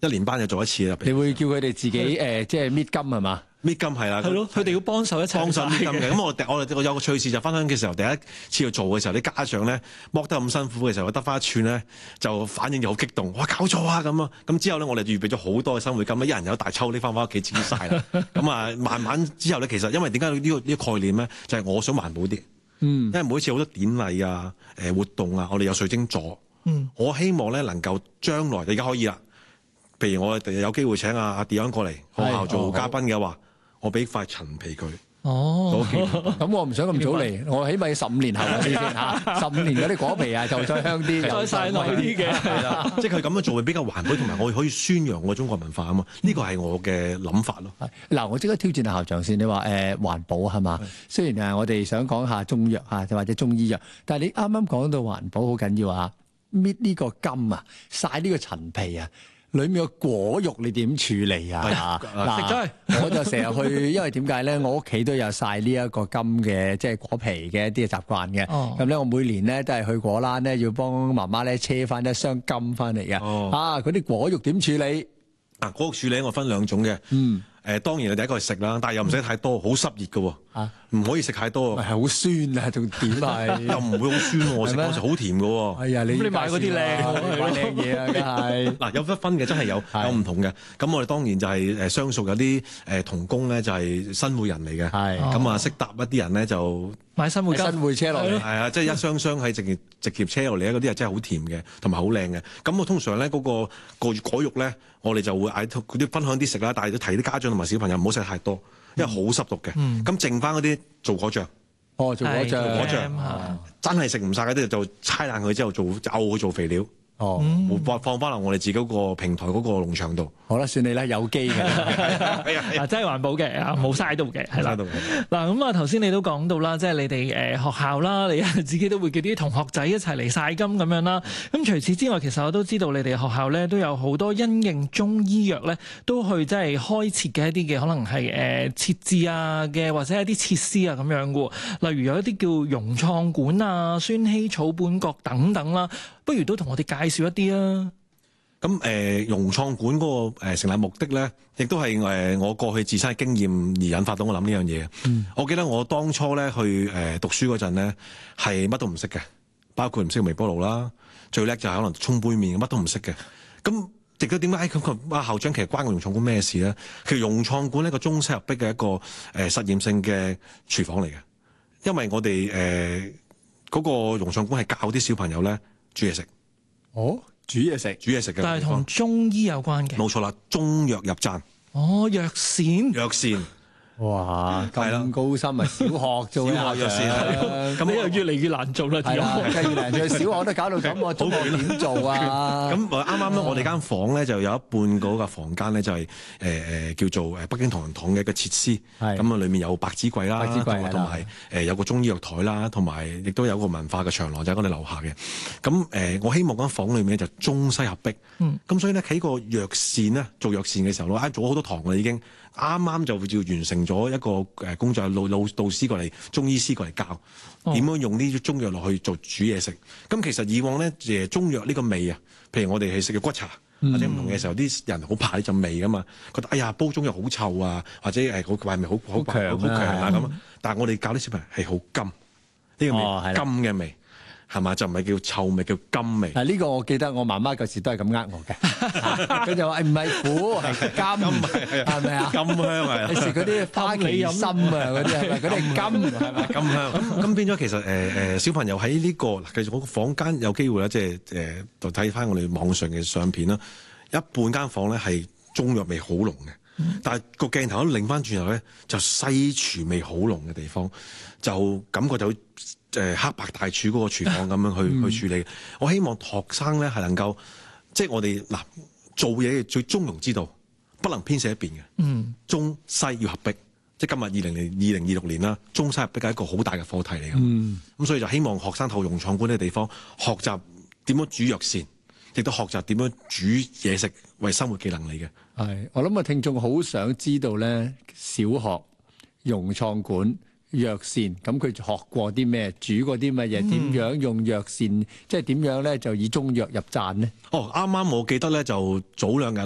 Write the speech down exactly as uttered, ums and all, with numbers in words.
一年班就做一次啦。 你會叫佢哋自己誒，即係搣金係嘛？ 搣金係啦， 係咯，佢哋要幫手一齊幫手搣金嘅。咁我我我有個趣事就分享嘅時候，第一次去做嘅時候，啲家長咧剝得咁辛苦嘅時候，得翻一串咧，就反應就好激動，哇搞錯啊咁啊！咁之後咧，我哋預備咗好多嘅生活金，一人有一大抽拎翻翻屋企自己晒啦。咁啊，慢慢之後咧，其實因為點解呢個呢個概念咧，就係我想環保啲。嗯，因為每一次好多典禮啊、誒活動啊，我哋有水晶座。嗯，我希望咧能夠將來而家可以啦。譬如我哋有機會請阿阿 Dion 過嚟學校做嘉賓嘅話，哦、我俾塊陳皮佢。 哦，咁我唔想咁早嚟，我起碼要十五年後先先嚇，十五年嗰啲果皮啊就再香啲， 再曬耐啲嘅， 係啦，即係佢咁樣做會比較環保，同埋我可以宣揚我中國文化啊嘛，呢個係我嘅諗法咯。 嗱，我即刻挑戰下校長先，你話誒、呃、環保係嘛？雖然誒我哋想講下中藥嚇，或者中醫藥，但係你啱啱講到環保好緊要啊，搣呢個金啊，曬呢個陳皮啊。裏面嘅果肉你點處理啊？嗱，食咗我就成日去，因為點解咧？我屋企都有曬呢一個金嘅，即係果皮嘅一啲嘅習慣嘅。咁咧、哦，我每年咧都係去果欄咧，要幫媽媽咧車翻一箱金翻嚟嘅。哦、啊，嗰啲果肉點處理？ 啊，果肉處理我分兩種嘅。嗯。誒當然第一個係食啦，但係又唔使太多，好濕熱嘅喎，唔可以食太多。 係好酸啊，仲點係？ 又唔會好酸喎，我食嗰時好甜嘅喎。 係啊，你你買嗰啲靚， 買靚嘢啊，梗係。 嗱，有得分嘅，真係有有唔同嘅。咁我哋當然就係誒相熟有啲誒童工咧，就係新會人嚟嘅。係。咁啊，識搭一啲人咧就買新會新會車落嚟。 係啊，即係一箱箱係直接直接車落嚟嗰啲係真係好甜嘅，同埋好靚嘅。咁我通常咧嗰個個果肉咧，我哋就會嗌嗰啲分享啲食啦，但係都提啲家長同埋小朋友唔好食太多，因為好濕毒嘅。咁、嗯、剩翻嗰啲做果醬， 哦，做果醬， 果醬，哦、真係食唔晒嗰啲就拆爛佢之後做漚佢做肥料。哦，放放翻落我哋自己嗰個平台嗰個農場度。 好啦，算你啦，有機嘅， 嗱真係環保嘅，啊冇嘥到嘅，係啦。嗱咁啊，頭先你都講到啦，即係你哋誒學校啦，你自己都會叫啲同學仔一齊嚟曬金咁樣啦。咁除此之外，其實我都知道你哋學校咧都有好多因應中醫藥咧，都去即係開設嘅一啲嘅可能係誒設置啊嘅，或者一啲設施啊咁樣嘅。例如有一啲叫融創館啊、孫希草本國等等啦，不如都同我哋介紹一啲啊！ 咁誒融創館嗰個誒成立目的咧，亦都係誒我過去自身嘅經驗而引發到我諗呢樣嘢。嗯、我記得我當初咧去誒讀書嗰陣咧，係乜都唔識嘅，包括唔識微波爐啦，最叻就係可能沖杯麵，乜都唔識嘅。咁亦都點解咁啊？校長其實關個融創館咩事咧？其實融創館呢個中西合璧嘅一個誒實驗性嘅廚房嚟嘅，因為我哋誒嗰個融創館係教啲小朋友咧煮嘢食。 哦，煮嘢食， 煮嘢食嘅， 但係同中醫有關嘅， 冇錯啦，中藥入贊。 哦，藥膳， 藥膳， 哇，咁高深啊！小學做小學藥膳， 咁你又越嚟越難做啦， 係啦，越嚟越難做。小學都搞到咁，我中學點做啊？ 咁啱啱咧，我哋間房咧就有一半嗰個房間咧就係誒誒叫做誒北京同仁堂嘅一個設施，咁啊裏面有百子櫃啦，同埋誒有個中醫藥台啦，同埋亦都有個文化嘅長廊就喺我哋樓下嘅。咁誒，我希望間房裏面就中西合璧。咁所以咧喺個藥膳咧做藥膳嘅時候，我啱做咗好多堂啦已經。啱啱就要完成咗一個誒工作，老老導師過嚟，中醫師過嚟教點樣用呢啲中藥落去做煮嘢食。咁其實以往咧誒中藥呢個味啊，譬如我哋係食嘅骨茶或者唔同嘅時候，啲人好怕呢陣味噶嘛，覺得哎呀煲中藥好臭啊，或者誒嗰塊味好好強好強啊咁。但係我哋教啲小朋友係好甘，呢個味甘嘅味。係嘛？就唔係叫臭味，叫甘味。 嗱，呢個我記得我媽媽嗰時都係咁呃我嘅。佢就話：誒唔係苦，係甘，係咪啊？ 甘香係。 你食嗰啲花旗參啊，嗰啲係咪？嗰啲係甘，係咪？ 甘香。咁咁變咗其實誒誒小朋友喺呢個，其實我個房間有機會咧，即係誒就睇翻我哋網上嘅相片啦。一半間房咧係中藥味好濃嘅，嗯、但係個鏡頭一擰翻轉頭咧，就西廚味好濃嘅地方，就感覺就。誒黑白大廚嗰個廚房咁樣去、嗯、去處理，我希望學生咧係能夠，即係我哋嗱做嘢嘅最中庸之道，不能偏捨一邊嘅。嗯，中西要合璧，即係今日二零零二零二六年啦，中西合璧係一個好大嘅課題嚟嘅。嗯，咁所以就希望學生透過融創館呢個地方學習點樣煮藥膳，亦都學習點樣煮嘢食為生活技能嚟嘅。 係，我諗啊，聽眾好想知道咧，小學融創館。藥膳咁佢學過啲咩？煮過啲乜嘢？點、嗯、樣用藥膳？即係點樣咧？就以中藥入贊呢？ 哦，啱啱我記得咧，就早兩日